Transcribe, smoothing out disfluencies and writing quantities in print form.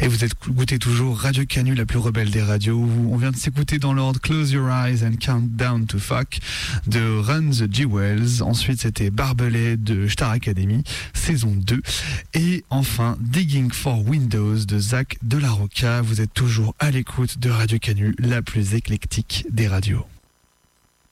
Et vous êtes goûté toujours Radio Canu, la plus rebelle des radios. On vient de s'écouter dans l'ordre Close Your Eyes and Count Down to Fuck de Run the Jewels. Ensuite, c'était Barbelé de Star Academy, saison 2. Et enfin, Digging for Windows de Zach de la Rocca. Vous êtes toujours à l'écoute de Radio Canu, la plus éclectique des radios.